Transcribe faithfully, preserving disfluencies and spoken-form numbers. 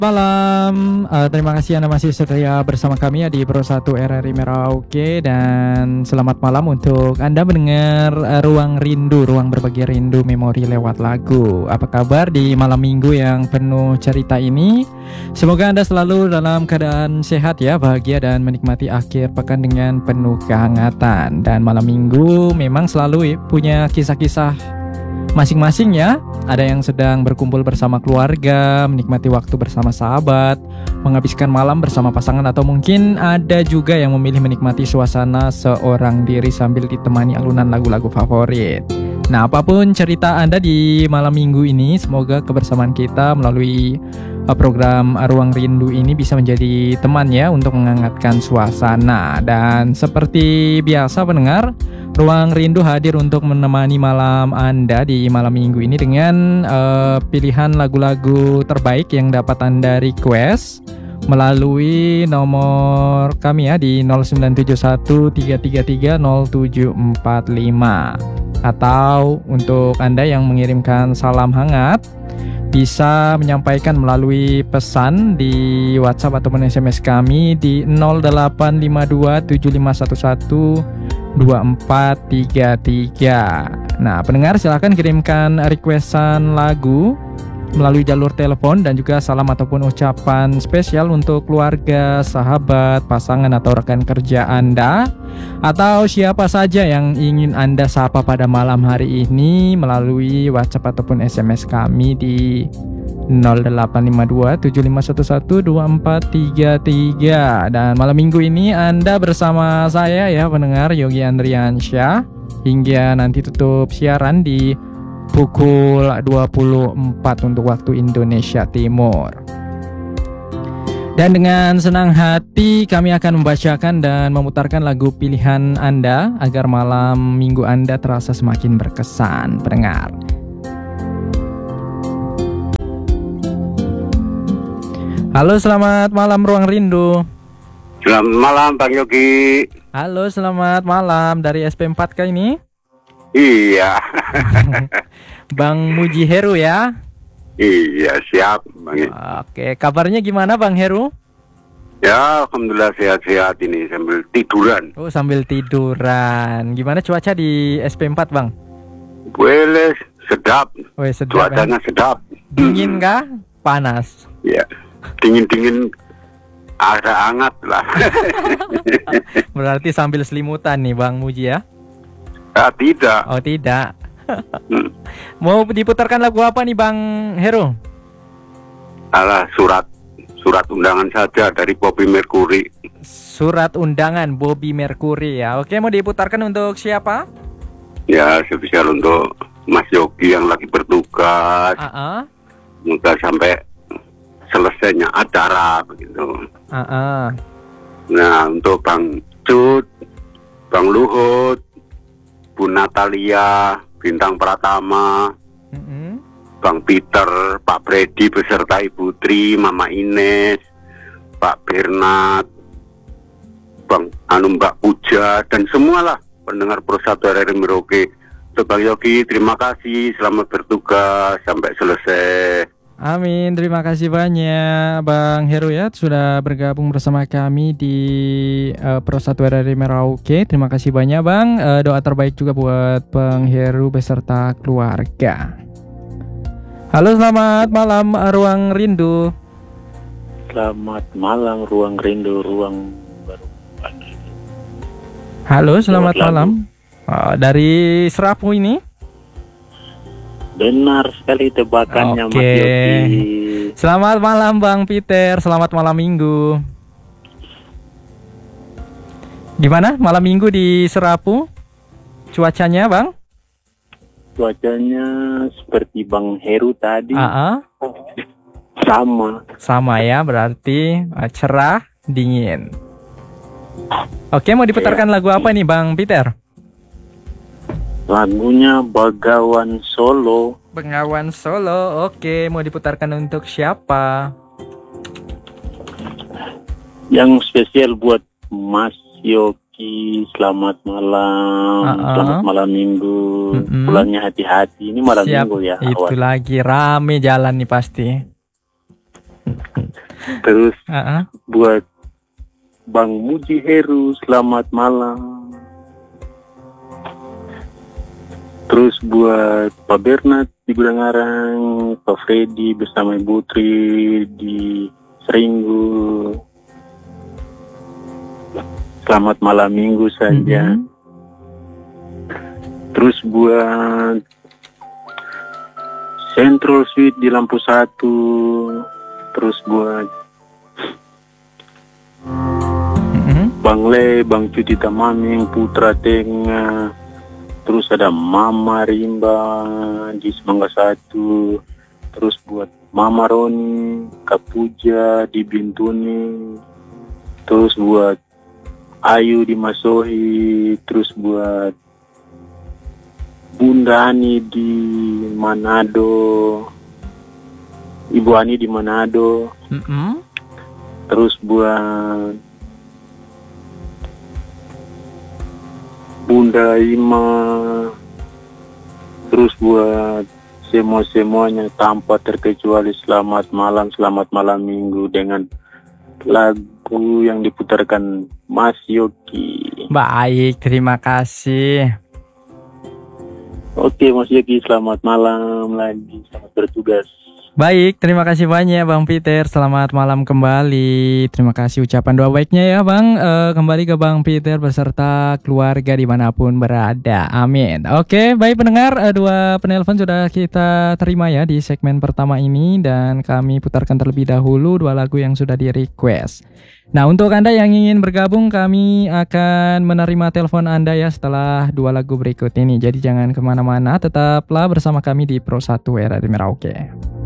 malam. Uh, terima kasih Anda masih setia bersama kami ya di Pro satu R R I Merauke. Dan selamat malam untuk Anda mendengar uh, Ruang Rindu, ruang berbagi rindu memori lewat lagu. Apa kabar di malam minggu yang penuh cerita ini? Semoga Anda selalu dalam keadaan sehat ya, bahagia dan menikmati akhir pekan dengan penuh kehangatan. Dan malam minggu memang selalu punya kisah-kisah masing-masing ya. Ada yang sedang berkumpul bersama keluarga, menikmati waktu bersama sahabat, menghabiskan malam bersama pasangan, atau mungkin ada juga yang memilih menikmati suasana seorang diri sambil ditemani alunan lagu-lagu favorit. Nah, apapun cerita Anda di malam minggu ini, semoga kebersamaan kita melalui program Ruang Rindu ini bisa menjadi teman ya untuk menghangatkan suasana. Dan seperti biasa pendengar, Ruang Rindu hadir untuk menemani malam Anda di malam minggu ini dengan uh, pilihan lagu-lagu terbaik yang dapat Anda request melalui nomor kami ya di nol sembilan tujuh satu tiga tiga tiga nol tujuh empat lima. Atau untuk Anda yang mengirimkan salam hangat, bisa menyampaikan melalui pesan di WhatsApp ataupun S M S kami di nol delapan lima dua tujuh lima satu satu dua empat tiga tiga. Nah, pendengar silahkan kirimkan requestan lagu melalui jalur telepon dan juga salam ataupun ucapan spesial untuk keluarga, sahabat, pasangan atau rekan kerja Anda, atau siapa saja yang ingin Anda sapa pada malam hari ini melalui WhatsApp ataupun S M S kami di nol delapan lima dua tujuh lima satu satu dua empat tiga tiga. Dan malam minggu ini Anda bersama saya ya pendengar, Yogi Andriansyah, hingga nanti tutup siaran di pukul dua puluh empat untuk waktu Indonesia Timur. Dan dengan senang hati kami akan membacakan dan memutarkan lagu pilihan Anda agar malam minggu Anda terasa semakin berkesan, pendengar. Halo, selamat malam Ruang Rindu. Selamat malam Bang Yogi. Halo, selamat malam dari S P empat K ini. Iya. Bang Muji Heru ya. Iya, siap Bang. Oke, kabarnya gimana Bang Heru? Ya, alhamdulillah sehat-sehat ini sambil tiduran. Oh, sambil tiduran. Gimana cuaca di S P empat Bang? Boleh, sedap. Oh, sedap. Cuacanya ya? Sedap. Dingin kah? Panas? Ya, dingin-dingin agak hangat lah. Berarti sambil selimutan nih Bang Muji ya? Ah, tidak. Oh, tidak. Hmm. Mau diputarkan lagu apa nih Bang Heru? Alah, surat surat undangan saja dari Bobby Mercury. Surat undangan Bobby Mercury ya. Oke, mau diputarkan untuk siapa? Ya, spesial untuk Mas Yogi yang lagi bertugas. Uh-uh. Semoga sampai selesainya acara begitu. Uh-uh. Nah, untuk Bang Cut, Bang Luhut, Bu Natalia, Bintang Pratama, mm-hmm. Bang Peter, Pak Freddy beserta Ibu Tri, Mama Ines, Pak Bernard, Bang Anu Mbak Puja, dan semualah pendengar Pro satu R R I Merauke. Bang Yogi, terima kasih, selamat bertugas sampai selesai. Amin, terima kasih banyak Bang Heru ya sudah bergabung bersama kami di uh, Pro satu R R I Merauke. Terima kasih banyak Bang, uh, doa terbaik juga buat Bang Heru beserta keluarga. Halo, selamat malam Ruang Rindu. Selamat malam Ruang Rindu, ruang baru. Halo, selamat malam. Uh, dari Serapu ini. Benar sekali tebakannya Oke. Mas Yogi. Selamat malam Bang Peter, selamat malam minggu. Gimana malam minggu di Serapu? Cuacanya Bang? Cuacanya seperti Bang Heru tadi. Uh-uh. Sama. Sama ya, berarti uh, cerah, dingin. Oke, mau diputarkan ya. Lagu apa nih Bang Peter? Lagunya Bengawan Solo. Bengawan Solo, oke. Mau diputarkan untuk siapa? Yang spesial buat Mas Yogi. Selamat malam. Uh-uh. Selamat malam minggu. Mm-hmm. Pulangnya hati-hati. Ini malam Siap. minggu ya. Itu awas. lagi rame jalan nih pasti. Terus Uh-uh. buat Bang Muji Heru, selamat malam. Terus buat Pak Bernard di Gudangarang, Pak Freddy bersama Ibu Tri di Seringgu. Selamat malam minggu saja. Mm-hmm. Terus buat Central Suite di Lampu Satu. Terus buat Mm-hmm. Bang Le, Bang Cuti Tamaming, Putra Tengah. Terus ada Mama Rimba di Semangga Satu. Terus buat Mama Roni, Kapuja di Bintuni. Terus buat Ayu di Masohi. Terus buat Bunda Ani di Manado, Ibu Ani di Manado. Mm-hmm. Terus buat Bunda Ima. Terus buat semua-semuanya tanpa terkecuali selamat malam, selamat malam minggu dengan lagu yang diputarkan Mas Yogi. Baik, terima kasih. Oke Mas Yogi, selamat malam lagi, selamat bertugas. Baik, terima kasih banyak Bang Peter. Selamat malam kembali. Terima kasih ucapan doa baiknya ya Bang. E, kembali ke Bang Peter beserta keluarga dimanapun berada. Amin. Oke, baik pendengar, e, dua penelpon sudah kita terima ya di segmen pertama ini. Dan kami putarkan terlebih dahulu dua lagu yang sudah di request. Nah, untuk Anda yang ingin bergabung, kami akan menerima telepon Anda ya setelah dua lagu berikut ini. Jadi jangan kemana-mana, tetaplah bersama kami di Pro satu R R I Merauke.